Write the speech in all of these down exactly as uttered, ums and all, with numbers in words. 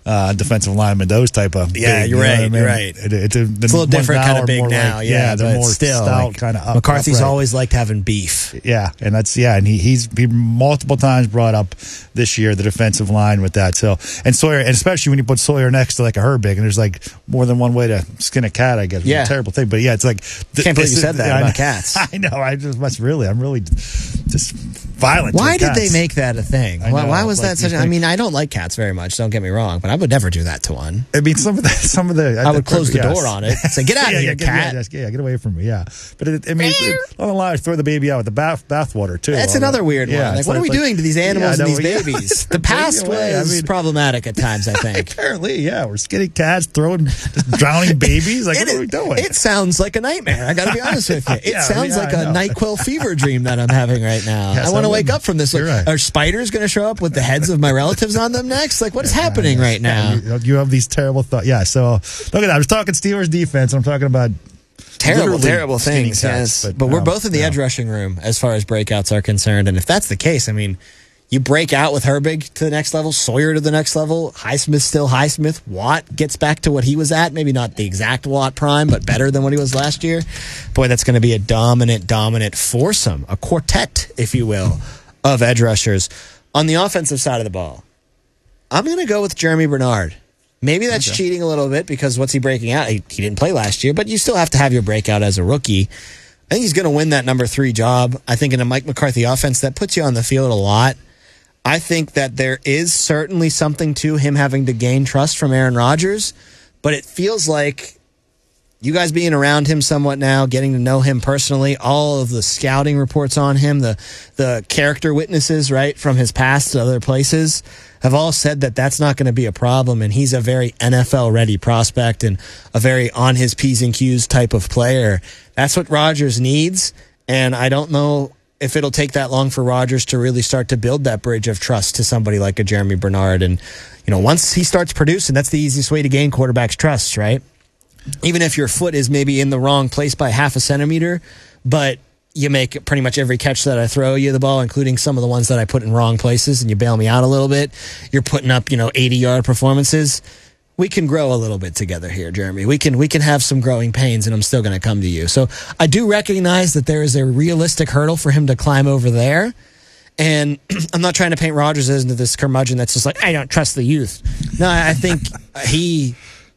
uh, defensive linemen, those type of yeah, big, you're you know right, what I mean? you're right. It, it, it, it's a little different kind of big more now, like, yeah, yeah, they're but more still, stout, like, kind of up. McCarthy's upright. always liked having beef. Yeah, and that's yeah, and he he's he multiple times brought up this year the defensive line with that. So and Sawyer, and especially when you put Sawyer next to like a Herbig, and there's like more than one way to skin a cat, I guess. It's yeah, a terrible thing, but yeah, it's like th- can't believe you said that yeah, about I cats. I know. I just must really. I'm really just violent. Why did cats. they make that a thing? I Why, know, why was like, that such? you A, I think- mean, I don't like cats very much. Don't get me wrong, but I would never do that to one. I mean, some of the some of the I would close the yes. door on it. Say, get out yeah, of yeah, here, get, cat. Yeah, just- yeah, get away from me. Yeah, but it, I mean, it, on the line, throw the baby out with the bath bathwater too. That's All another that. weird yeah, one. Like, it's what are we like- doing to these animals yeah, and no, these yeah. babies? The past Take it away. was I mean- problematic at times, I think. Apparently, yeah, we're skinny cats throwing, just drowning babies. Like, It, what are we doing? it sounds like a nightmare. I got to be honest with you. It Yeah, sounds yeah, like I a know. NyQuil fever dream that I'm having right now. Yes, I want I to wake wouldn't. up from this. Like, You're right. are spiders going to show up with the heads of my relatives on them next? Like, what is happening Yeah, right now? You, you have these terrible thoughts. Yeah, so look at that. I was talking Steelers defense. I'm talking about Terrible, literally terrible skinny things. cats, Yes, but, we're um, both in the yeah. edge rushing room as far as breakouts are concerned. And if that's the case, I mean, you break out with Herbig to the next level, Sawyer to the next level, Highsmith still Highsmith, Watt gets back to what he was at, maybe not the exact Watt prime, but better than what he was last year. Boy, that's going to be a dominant, dominant foursome, a quartet, if you will, of edge rushers. On the offensive side of the ball, I'm going to go with Jeremy Bernard. Maybe that's Okay. cheating a little bit because what's he breaking out? He, he didn't play last year, but you still have to have your breakout as a rookie. I think he's going to win that number three job. I think in a Mike McCarthy offense, that puts you on the field a lot. I think that there is certainly something to him having to gain trust from Aaron Rodgers, but it feels like you guys being around him somewhat now, getting to know him personally, all of the scouting reports on him, the the character witnesses, right, from his past to other places, have all said that that's not going to be a problem, and he's a very N F L-ready prospect and a very on his P's and Q's type of player. That's what Rodgers needs, and I don't know if it'll take that long for Rodgers to really start to build that bridge of trust to somebody like a Jeremy Bernard. And, you know, once he starts producing, that's the easiest way to gain quarterbacks' trust, right? Even if your foot is maybe in the wrong place by half a centimeter, but you make pretty much every catch that I throw you the ball, including some of the ones that I put in wrong places, and you bail me out a little bit, you're putting up, you know, eighty-yard performances. We can grow a little bit together here, Jeremy. We can we can have some growing pains, and I'm still going to come to you. So I do recognize that there is a realistic hurdle for him to climb over there. And I'm not trying to paint Rodgers into this curmudgeon that's just like, I don't trust the youth. No, I think he,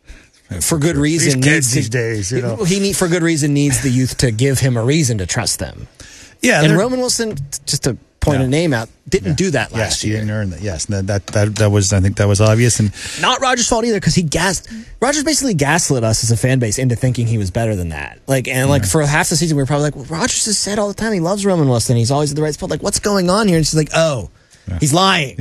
for good reason, These kids needs these days, you know. he need, for good reason needs the youth to give him a reason to trust them. yeah. And they're- Roman Wilson, just to point Yeah. a name out, didn't do that last yes, he year. didn't earn that. Yes, that, that that that was. I think that was obvious. And Not Rodgers' fault either, because he gassed. Rodgers basically gaslit us as a fan base into thinking he was better than that. Like, and like for half the season, we were probably like, well, Rodgers has said all the time he loves Roman Wilson. He's always at the right spot. Like, what's going on here? And she's like, oh, he's lying.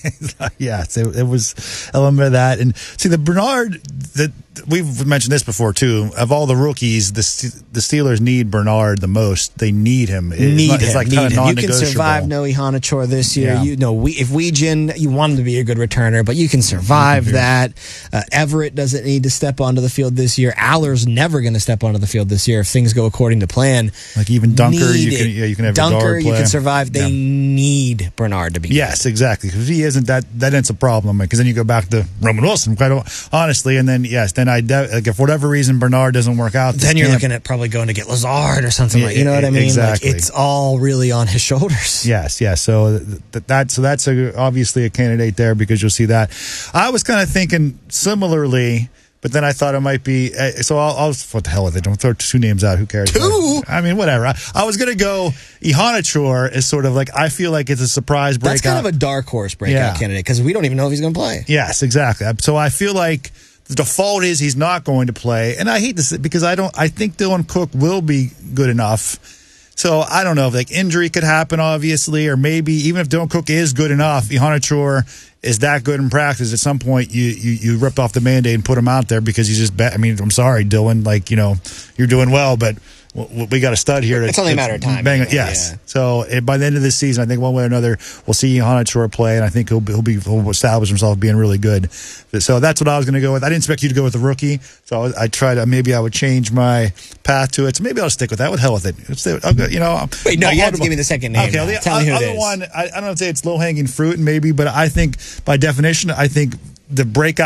yeah, so it was an element of that. And see, the Bernard, that we've mentioned this before too. Of all the rookies, the Ste- the Steelers need Bernard the most. They need him. It's Need not- it's him. like need kind of him. You can non-negotiable. survive Noe Hanachor this year. Yeah. You know, we if Weegen, you want him to be a good returner, but you can survive that. Uh, Everett doesn't need to step onto the field this year. Aller's never going to step onto the field this year if things go according to plan. Like even Dunker, Need you can it. yeah, you can have Dunker, your guard you play. can survive. They Yeah. need Bernard to be. Yes, exactly. Because if he isn't, that that ends a problem. Because then you go back to Roman Wilson, quite honestly, and then yes, then I de- like if for whatever reason Bernard doesn't work out, Then you're camp, looking at probably going to get Lazard or something Yeah, like. You know what I mean? exactly. Like, it's all really on his shoulders. Yes, yes. So th- that so that's a, obviously a candidate there because you'll see that. I was kind of thinking similarly, but then I thought it might be. Uh, so I'll, I'll what the hell with it? Don't throw two names out. Who cares? Two? I mean, whatever. I, I was gonna go. Ihanachor is sort of like I feel like it's a surprise breakout. That's kind of a dark horse breakout Yeah. candidate because we don't even know if he's going to play. Yes, exactly. So I feel like the default is he's not going to play, and I hate this because I don't. I think Dylan Cook will be good enough. So I don't know if like injury could happen, obviously, or maybe even if Dylan Cook is good enough, Ihanachor is that good in practice. At some point, you you, you rip off the Band-Aid and put him out there because he's just. Be- I mean, I'm sorry, Dylan. Like you know, you're doing well, but w- we got a stud here. It's only a matter of time, Bang, anyway, yes. yeah. So eh, by the end of this season, I think one way or another, we'll see Ihanachor play, and I think he'll be, he'll be he'll establish himself being really good. So that's what I was going to go with. I didn't expect you to go with the rookie, so I, I tried. To, maybe I would change my path to it. So maybe I'll stick with that. What the hell with it? Let's do it. I'll go, you know. Wait, no, I'll- you have I'll- to give me the second name. Okay, now. the Tell me who other it is. one. I, I don't know if say it's low hanging fruit, maybe, but I think by definition, I think the breakout.